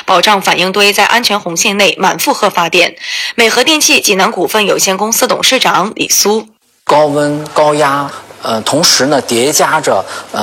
保障反应堆在安全红线内满负荷发电。美和电气济南股份有限公司董事长李苏： 高温高压。同时呢，叠加着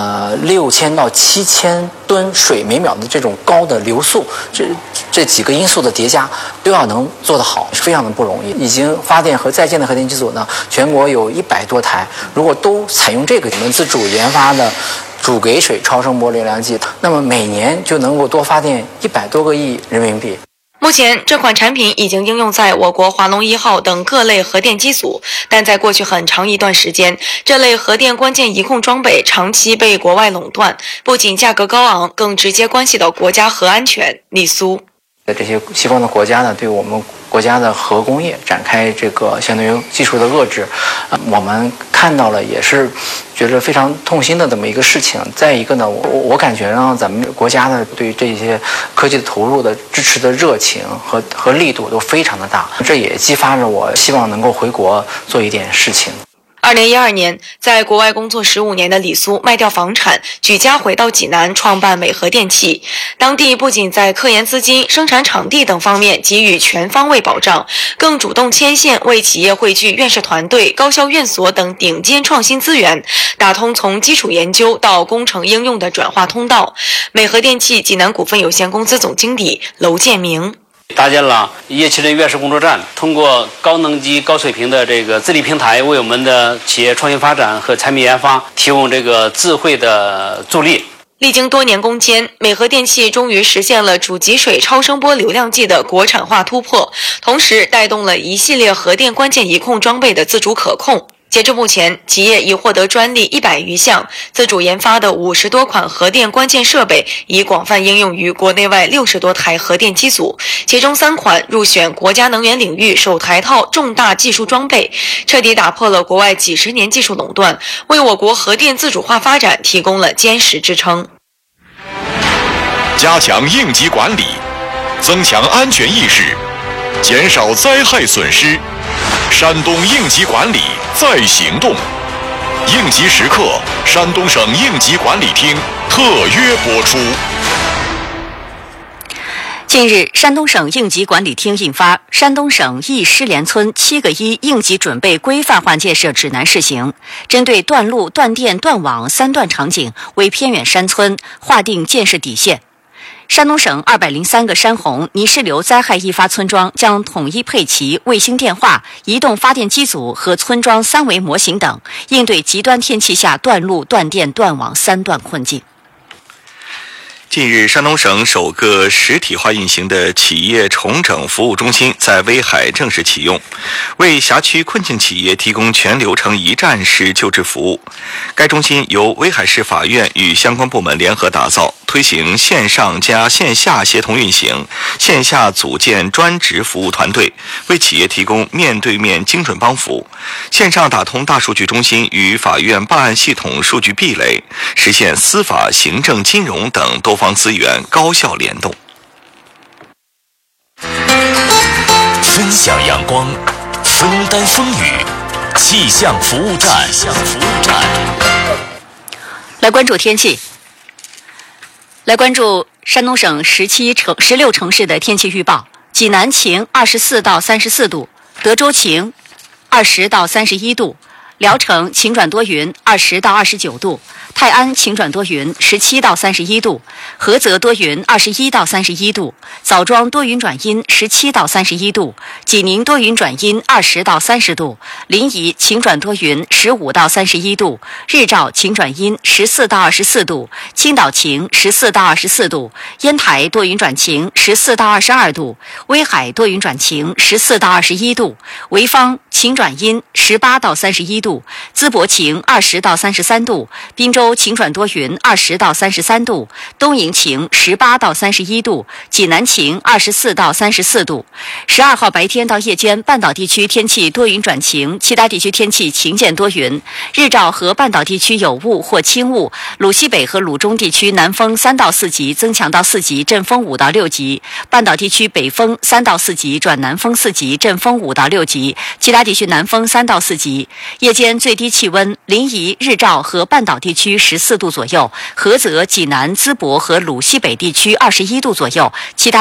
6000到7000吨水每秒的这种高的流速，这几个因素的叠加都要能做得好，是非常的不容易。已经发电和在建的核电机组呢，全国有100多台，如果都采用这个我们自主研发的主给水超声波流量计，那么每年就能够多发电100多个亿人民币。 目前，这款产品已经应用在我国华龙1号等各类核电机组，但在过去很长一段时间，这类核电关键仪控装备长期被国外垄断，不仅价格高昂，更直接关系到国家核安全。李苏： 这些西方的国家呢，对我们国家的核工业展开这个相当于技术的遏制，我们看到了，也是觉得非常痛心的这么一个事情。再一个呢，我感觉呢，咱们国家的对这些科技的投入的支持的热情和力度都非常的大，这也激发着我希望能够回国做一点事情。 2012年，在国外工作15年的李苏卖掉房产，举家回到济南创办美和电气。当地不仅在科研资金、生产场地等方面给予全方位保障，更主动牵线为企业汇聚院士团队、高校院所等顶尖创新资源，打通从基础研究到工程应用的转化通道。美和电气济南股份有限公司总经理娄建明： 搭建了叶麒麟院士工作站，通过高能级、高水平的这个治理平台，为我们的企业创新发展和产品研发提供这个智慧的助力。 历经多年攻坚，美和电气终于实现了主给水超声波流量计的国产化突破，同时带动了一系列核电关键仪控装备的自主可控。截至目前，企业已获得专利100余项，自主研发的50多款核电关键设备已广泛应用于国内外60多台核电机组，其中3款入选国家能源领域首台套重大技术装备，彻底打破了国外几十年技术垄断，为我国核电自主化发展提供了坚实支撑。 加强应急管理，增强安全意识，减少灾害损失。山东应急管理在行动，应急时刻，山东省应急管理厅特约播出。 近日，山东省应急管理厅印发《山东省易失联村7个1应急准备规范化建设指南》试行，针对断路、断电、断网3断场景为偏远山村划定建设底线。山东省203个山洪、泥石流灾害易发村庄将统一配齐卫星电话、移动发电机组和村庄3维模型等，应对极端天气下断路、断电、断网3断困境。 近日，山东省首个实体化运行的企业重整服务中心在威海正式启用，为辖区困境企业提供全流程一站式救治服务。该中心由威海市法院与相关部门联合打造，推行线上加线下协同运行，线下组建专职服务团队，为企业提供面对面精准帮扶；线上打通大数据中心与法院办案系统数据壁垒，实现司法、行政、金融等多方资源高效联动。 分享阳光，分担风雨，气象服务站。 来关注天气，来关注山东省16城市的天气预报。济南晴，24到34度；德州晴，20到31度；聊城晴转多云，20到29度；泰安晴转多云，17到31度；菏泽多云，21到31度；枣庄多云转阴，17到31度；济宁多云转阴，20到30度；临沂晴转多云，15到31度；日照晴转阴，14到24度；青岛晴，14到24度；烟台多云转晴，14到22度；威海多云转晴，14到21度；潍坊晴转阴，18到31度；淄博晴，20到33度；滨州晴转多云，20到33度；东营晴，18到31度；济南晴，24到34度。12号白天到夜间，半岛地区天气多云转晴，其他地区天气晴间多云，日照和半岛地区有雾或轻雾，鲁西北和鲁中地区南风3到4级增强到4级，阵风5到6级；半岛地区北风3到4级转南风4级，阵风5到6级，其他地区南风3到4级。夜间最低气温，临沂、日照和半岛地区14度左右，菏泽、济南、淄博和鲁西北地区21度左右，其他